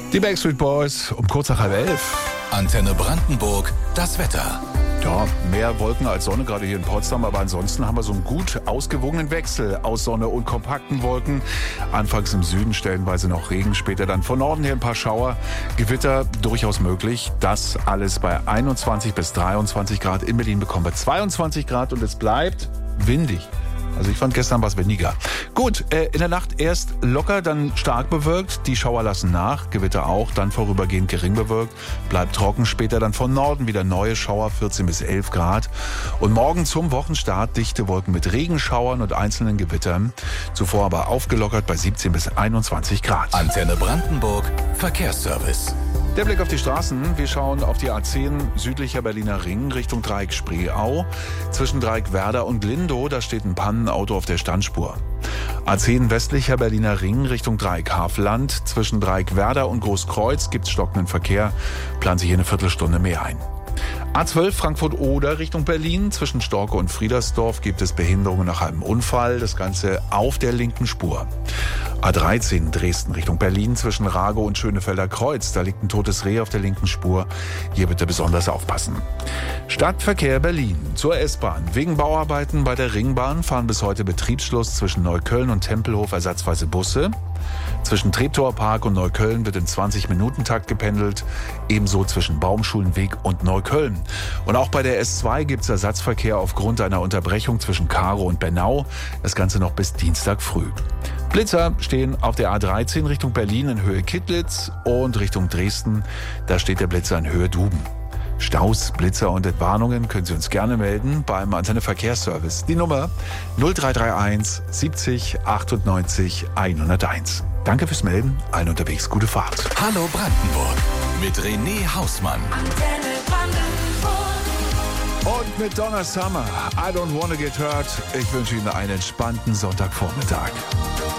Die Backstreet Boys um kurz nach 10:30. Antenne Brandenburg, das Wetter. Ja, mehr Wolken als Sonne, gerade hier in Potsdam. Aber ansonsten haben wir so einen gut ausgewogenen Wechsel aus Sonne und kompakten Wolken. Anfangs im Süden stellenweise noch Regen, später dann von Norden her ein paar Schauer. Gewitter durchaus möglich. Das alles bei 21 bis 23 Grad. In Berlin bekommen wir 22 Grad und es bleibt windig. Also ich fand gestern was weniger. Gut, in der Nacht erst locker, dann stark bewölkt. Die Schauer lassen nach, Gewitter auch, dann vorübergehend gering bewölkt. Bleibt trocken, später dann von Norden wieder neue Schauer, 14 bis 11 Grad. Und morgen zum Wochenstart dichte Wolken mit Regenschauern und einzelnen Gewittern. Zuvor aber aufgelockert bei 17 bis 21 Grad. Antenne Brandenburg, Verkehrsservice. Der Blick auf die Straßen. Wir schauen auf die A10 südlicher Berliner Ring Richtung Dreieck Spreeau. Zwischen Dreieck Werder und Lindow, da steht ein Pannenauto auf der Standspur. A10 westlicher Berliner Ring Richtung Dreieck Havelland. Zwischen Dreieck Werder und Großkreuz gibt's stockenden Verkehr. Plant sich hier eine Viertelstunde mehr ein. A12 Frankfurt-Oder Richtung Berlin. Zwischen Storke und Friedersdorf gibt es Behinderungen nach einem Unfall. Das Ganze auf der linken Spur. A13 Dresden Richtung Berlin. Zwischen Ragow und Schönefelder Kreuz. Da liegt ein totes Reh auf der linken Spur. Hier bitte besonders aufpassen. Stadtverkehr Berlin zur S-Bahn. Wegen Bauarbeiten bei der Ringbahn fahren bis heute Betriebsschluss zwischen Neukölln und Tempelhof ersatzweise Busse. Zwischen Treptower Park und Neukölln wird im 20-Minuten-Takt gependelt. Ebenso zwischen Baumschulenweg und Neukölln. Und auch bei der S2 gibt es Ersatzverkehr aufgrund einer Unterbrechung zwischen Karow und Bernau. Das Ganze noch bis Dienstag früh. Blitzer stehen auf der A13 Richtung Berlin in Höhe Kittlitz und Richtung Dresden. Da steht der Blitzer in Höhe Duben. Staus, Blitzer und Entwarnungen können Sie uns gerne melden beim Antenne Verkehrsservice. Die Nummer 0331 70 98 101. Danke fürs Melden. Allen unterwegs gute Fahrt. Hallo Brandenburg mit René Hausmann. Antenne Brandenburg. Und mit Donna Summer, I don't wanna get hurt. Ich wünsche Ihnen einen entspannten Sonntagvormittag.